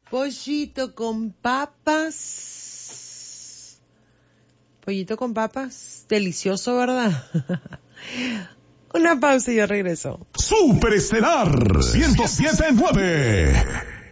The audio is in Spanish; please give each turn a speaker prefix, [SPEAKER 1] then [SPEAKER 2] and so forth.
[SPEAKER 1] Pollito con papas. Pollito con papas. Delicioso, ¿verdad? Una pausa y yo regreso.
[SPEAKER 2] Superestelar 107.9.